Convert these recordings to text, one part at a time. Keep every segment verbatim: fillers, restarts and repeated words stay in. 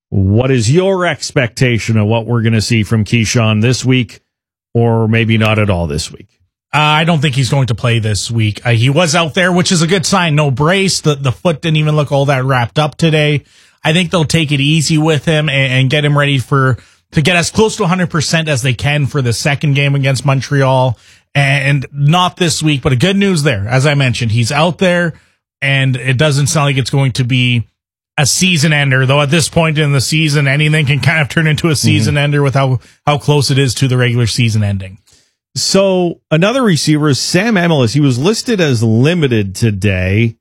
What is your expectation of what we're going to see from Keyshawn this week, or maybe not at all this week? Uh, I don't think he's going to play this week. Uh, he was out there, which is a good sign. No brace. The the foot didn't even look all that wrapped up today. I think they'll take it easy with him and, and get him ready for to get as close to one hundred percent as they can for the second game against Montreal. And not this week, but a good news there. As I mentioned, he's out there, and it doesn't sound like it's going to be a season ender, though at this point in the season, anything can kind of turn into a season mm-hmm. ender with how, how close it is to the regular season ending. So another receiver is Sam Emilus. He was listed as limited today.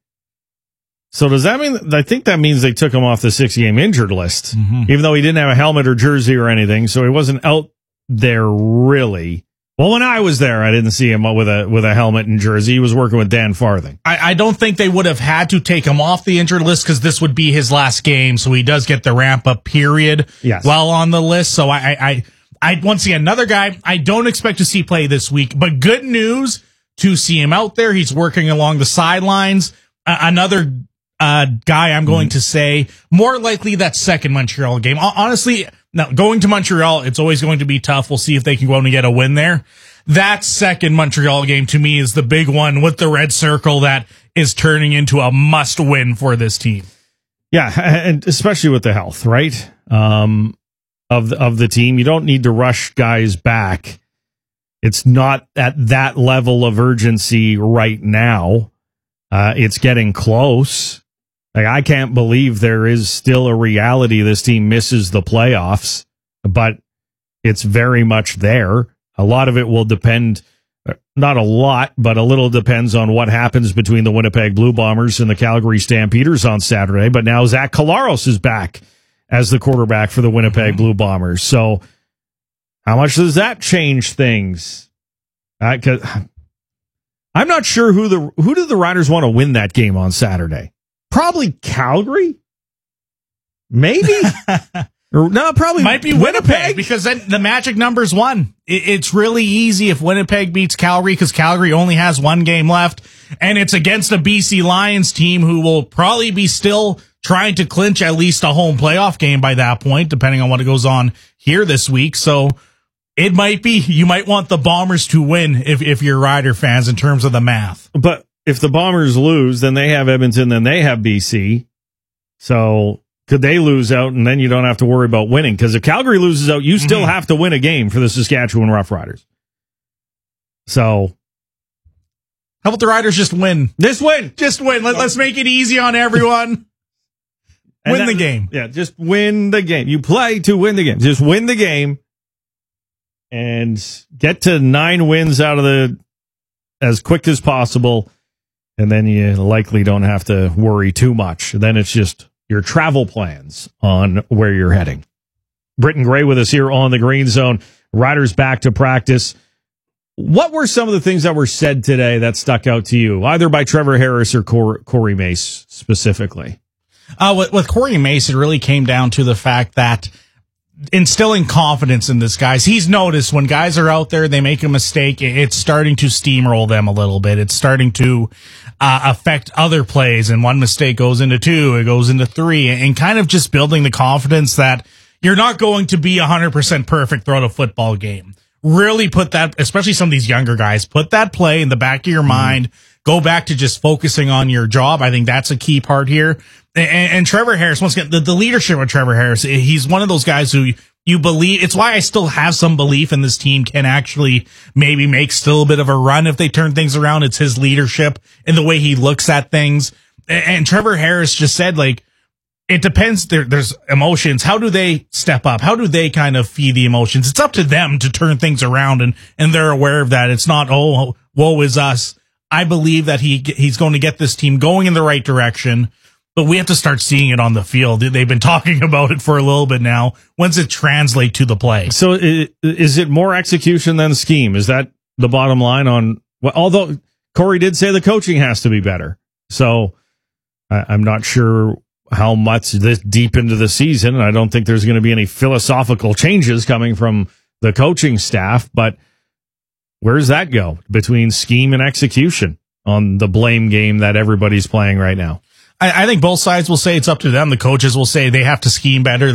So does that mean, I think that means they took him off the six-game injured list, mm-hmm. even though he didn't have a helmet or jersey or anything, so he wasn't out there really. Well, when I was there, I didn't see him with a with a helmet and jersey. He was working with Dan Farthing. I, I don't think they would have had to take him off the injured list because this would be his last game, so he does get the ramp-up period yes. while on the list. So I, I, I, I want to see another guy I don't expect to see play this week, but good news to see him out there. He's working along the sidelines. Uh, another uh, guy I'm going mm-hmm. to say, more likely that second Montreal game. Honestly, now, going to Montreal, it's always going to be tough. We'll see if they can go out and get a win there. That second Montreal game, to me, is the big one with the red circle that is turning into a must-win for this team. Yeah, and especially with the health, right, um, of the, of the team. You don't need to rush guys back. It's not at that level of urgency right now. Uh, it's getting close. Like, I can't believe there is still a reality this team misses the playoffs, but it's very much there. A lot of it will depend, not a lot, but a little depends on what happens between the Winnipeg Blue Bombers and the Calgary Stampeders on Saturday. But now Zach Collaros is back as the quarterback for the Winnipeg mm-hmm. Blue Bombers. So how much does that change things? Uh, 'cause I'm not sure who the who do the Riders want to win that game on Saturday. Probably Calgary? Maybe? or, no, probably might be Winnipeg, Winnipeg because then the magic number's one. It, it's really easy if Winnipeg beats Calgary because Calgary only has one game left, and it's against a B C Lions team who will probably be still trying to clinch at least a home playoff game by that point, depending on what goes on here this week. So it might be, you might want the Bombers to win if, if you're Rider fans in terms of the math. But if the Bombers lose, then they have Edmonton, then they have B C. So could they lose out, and then you don't have to worry about winning? Because if Calgary loses out, you still mm-hmm. have to win a game for the Saskatchewan Roughriders. So how about the Riders just win? Just win. Just win. Let, let's make it easy on everyone. win that, the game. Yeah, just win the game. You play to win the game. Just win the game and get to nine wins out of the as quick as possible. And then you likely don't have to worry too much. Then it's just your travel plans on where you're heading. Britton Gray with us here on the Green Zone. Riders back to practice. What were some of the things that were said today that stuck out to you, either by Trevor Harris or Cor- Corey Mace specifically? Uh, with, with Corey Mace, it really came down to the fact that instilling confidence in this guys. He's noticed when guys are out there, they make a mistake, it's starting to steamroll them a little bit. It's starting to uh, affect other plays, and one mistake goes into two, it goes into three, and kind of just building the confidence that you're not going to be one hundred percent perfect throughout a football game. Really put that, especially some of these younger guys, put that play in the back of your mm-hmm. mind. Go back to just focusing on your job. I think that's a key part here. And, and Trevor Harris, once again, the, the leadership of Trevor Harris, he's one of those guys who you believe. It's why I still have some belief in this team can actually maybe make still a bit of a run if they turn things around. It's his leadership and the way he looks at things. And, and Trevor Harris just said, like, it depends. There, there's emotions. How do they step up? How do they kind of feed the emotions? It's up to them to turn things around, and, and they're aware of that. It's not, oh, woe is us. I believe that he he's going to get this team going in the right direction, but we have to start seeing it on the field. They've been talking about it for a little bit now. When's it translate to the play? So is it more execution than scheme? Is that the bottom line on, well, although Corey did say the coaching has to be better. So I'm not sure how much this deep into the season, and I don't think there's going to be any philosophical changes coming from the coaching staff, but where does that go between scheme and execution on the blame game that everybody's playing right now? I, I think both sides will say it's up to them. The coaches will say they have to scheme better.